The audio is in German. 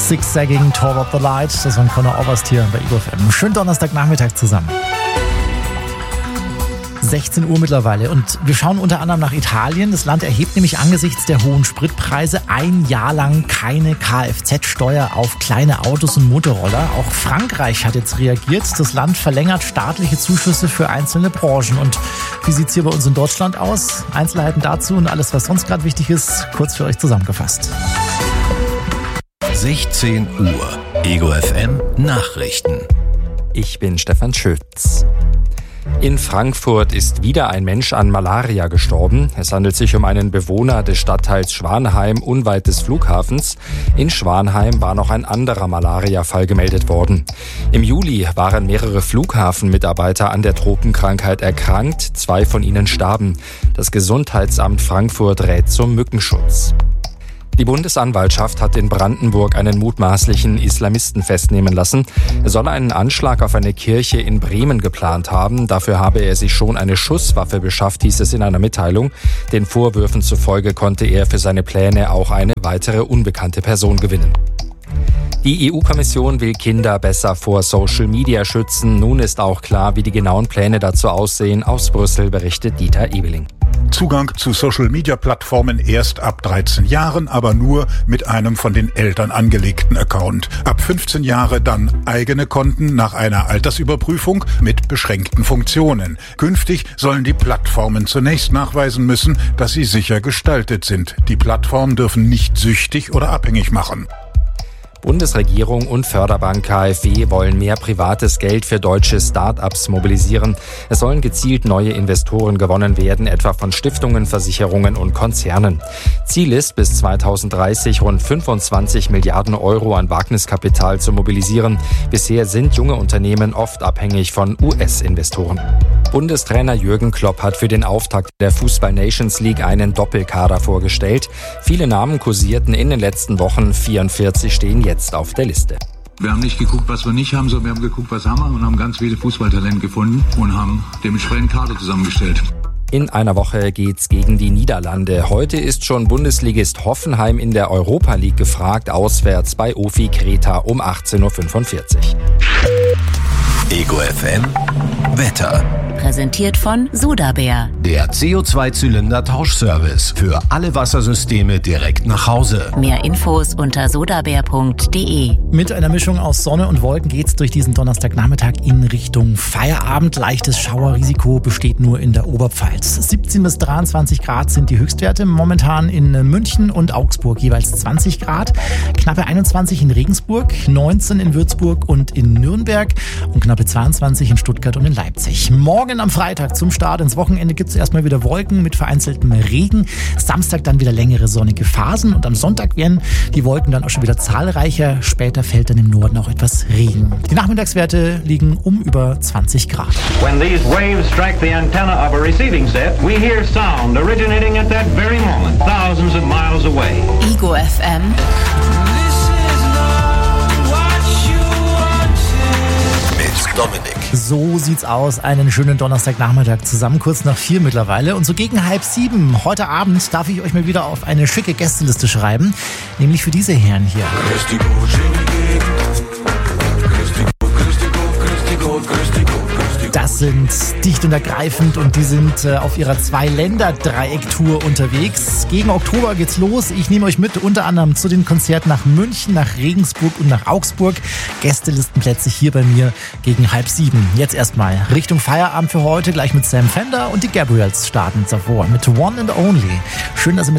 Zigzagging Toward the Light. Das war Conor Oberst hier bei Ego FM. Schönen Donnerstagnachmittag zusammen. 16 Uhr mittlerweile und wir schauen unter anderem nach Italien. Das Land erhebt nämlich angesichts der hohen Spritpreise ein Jahr lang keine Kfz-Steuer auf kleine Autos und Motorroller. Auch Frankreich hat jetzt reagiert. Das Land verlängert staatliche Zuschüsse für einzelne Branchen. Und wie sieht es hier bei uns in Deutschland aus? Einzelheiten dazu und alles, was sonst gerade wichtig ist, kurz für euch zusammengefasst. 16 Uhr. Ego FM Nachrichten. Ich bin Stefan Schütz. In Frankfurt ist wieder ein Mensch an Malaria gestorben. Es handelt sich um einen Bewohner des Stadtteils Schwanheim unweit des Flughafens. In Schwanheim war noch ein anderer Malaria-Fall gemeldet worden. Im Juli waren mehrere Flughafenmitarbeiter an der Tropenkrankheit erkrankt. 2 von ihnen starben. Das Gesundheitsamt Frankfurt rät zum Mückenschutz. Die Bundesanwaltschaft hat in Brandenburg einen mutmaßlichen Islamisten festnehmen lassen. Er soll einen Anschlag auf eine Kirche in Bremen geplant haben. Dafür habe er sich schon eine Schusswaffe beschafft, hieß es in einer Mitteilung. Den Vorwürfen zufolge konnte er für seine Pläne auch eine weitere unbekannte Person gewinnen. Die EU-Kommission will Kinder besser vor Social Media schützen. Nun ist auch klar, wie die genauen Pläne dazu aussehen. Aus Brüssel berichtet Dieter Ebeling. Zugang zu Social-Media-Plattformen erst ab 13 Jahren, aber nur mit einem von den Eltern angelegten Account. Ab 15 Jahre dann eigene Konten nach einer Altersüberprüfung mit beschränkten Funktionen. Künftig sollen die Plattformen zunächst nachweisen müssen, dass sie sicher gestaltet sind. Die Plattformen dürfen nicht süchtig oder abhängig machen. Bundesregierung und Förderbank KfW wollen mehr privates Geld für deutsche Start-ups mobilisieren. Es sollen gezielt neue Investoren gewonnen werden, etwa von Stiftungen, Versicherungen und Konzernen. Ziel ist, bis 2030 rund 25 Milliarden Euro an Wagniskapital zu mobilisieren. Bisher sind junge Unternehmen oft abhängig von US-Investoren. Bundestrainer Jürgen Klopp hat für den Auftakt der Fußball-Nations League einen Doppelkader vorgestellt. Viele Namen kursierten in den letzten Wochen, 44 stehen jetzt auf der Liste. Wir haben nicht geguckt, was wir nicht haben, sondern wir haben geguckt, was haben wir und haben ganz viele Fußballtalente gefunden und haben dementsprechend Kader zusammengestellt. In einer Woche geht's gegen die Niederlande. Heute ist schon Bundesligist Hoffenheim in der Europa League gefragt, auswärts bei OFI Kreta um 18.45 Uhr. Ego FM Wetter. Präsentiert von Sodabär. Der CO2-Zylinder-Tauschservice für alle Wassersysteme direkt nach Hause. Mehr Infos unter sodabär.de. Mit einer Mischung aus Sonne und Wolken geht's durch diesen Donnerstagnachmittag in Richtung Feierabend. Leichtes Schauerrisiko besteht nur in der Oberpfalz. 17 bis 23 Grad sind die Höchstwerte. Momentan in München und Augsburg jeweils 20 Grad. Knappe 21 in Regensburg, 19 in Würzburg und in Nürnberg und knappe 22 in Stuttgart und in Leipzig. Morgen am Freitag zum Start ins Wochenende gibt es erstmal wieder Wolken mit vereinzeltem Regen. Samstag dann wieder längere sonnige Phasen und am Sonntag werden die Wolken dann auch schon wieder zahlreicher. Später fällt dann im Norden auch etwas Regen. Die Nachmittagswerte liegen über 20 Grad. When these waves strike the antenna of a receiving set, we hear sound originating at that very moment, thousands of miles away. Ego FM. Dominik. So sieht's aus. Einen schönen Donnerstagnachmittag zusammen, kurz nach 4 mittlerweile. Und so gegen 6:30 heute Abend darf ich euch mal wieder auf eine schicke Gästeliste schreiben. Nämlich für diese Herren hier. Das sind dicht und ergreifend und die sind auf ihrer 2-Länder-Dreieck-Tour unterwegs. Gegen Oktober geht's los. Ich nehme euch mit, unter anderem zu den Konzerten nach München, nach Regensburg und nach Augsburg. Gästelistenplätze hier bei mir gegen 6:30. Jetzt erstmal Richtung Feierabend für heute, gleich mit Sam Fender und die Gabriels starten davor mit One and Only. Schön, dass ihr mit